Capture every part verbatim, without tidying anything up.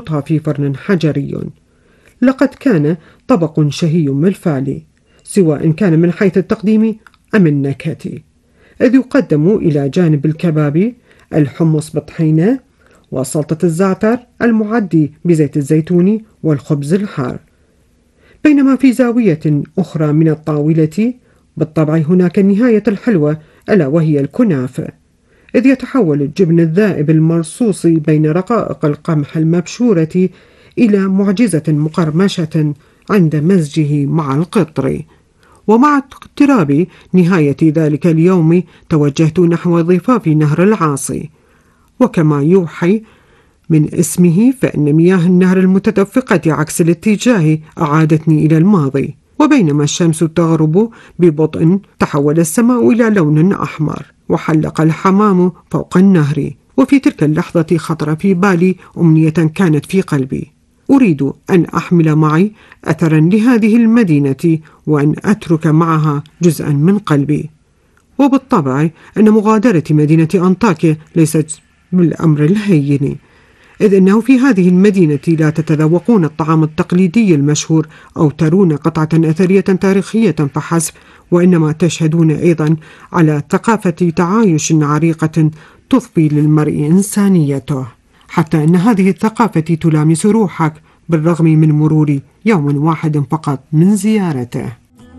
يطهى في فرن حجري. لقد كان طبق شهي بالفعل، سواء كان من حيث التقديم أم النكهة، إذ يقدم إلى جانب الكباب الحمص بالطحينة وسلطة الزعتر المعد بزيت الزيتون والخبز الحار. بينما في زاوية أخرى من الطاولة بالطبع هناك النهاية الحلوة، ألا وهي الكنافة، إذ يتحول الجبن الذائب المرصوص بين رقائق القمح المبشورة إلى معجزة مقرمشة عند مزجه مع القطر. ومع اقتراب نهاية ذلك اليوم توجهت نحو ضفاف نهر العاصي، وكما يوحي من اسمه فإن مياه النهر المتدفقة عكس الاتجاه أعادتني إلى الماضي. وبينما الشمس تغرب ببطء تحول السماء إلى لون أحمر وحلق الحمام فوق النهر، وفي تلك اللحظة خطر في بالي أمنية كانت في قلبي، أريد أن أحمل معي أثرا لهذه المدينة وأن أترك معها جزءا من قلبي. وبالطبع أن مغادرة مدينة أنطاكيا ليست بالأمر الهين، إذ أنه في هذه المدينة لا تتذوقون الطعام التقليدي المشهور أو ترون قطعة أثرية تاريخية فحسب، وإنما تشهدون أيضا على ثقافة تعايش عريقة تضفي للمرء إنسانيته، حتى أن هذه الثقافة تلامس روحك بالرغم من مرور يوم واحد فقط من زيارته.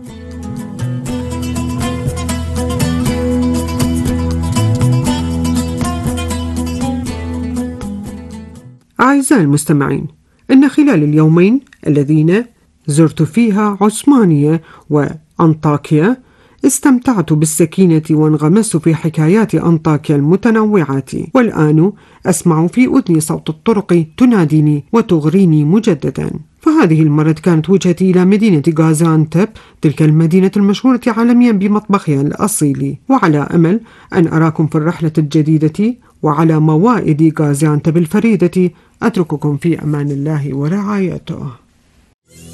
أعزائي المستمعين، إن خلال اليومين الذين زرت فيها عثمانية وأنطاكيا استمتعت بالسكينة وانغمست في حكايات أنطاكيا المتنوعة، والآن أسمع في أذني صوت الطرق تناديني وتغريني مجددا. فهذه المرة كانت وجهتي إلى مدينة غازيانتب، تلك المدينة المشهورة عالميا بمطبخها الأصيل، وعلى أمل أن أراكم في الرحلة الجديدة وعلى موائد غازيانتب الفريدة. أترككم في أمان الله ورعايته.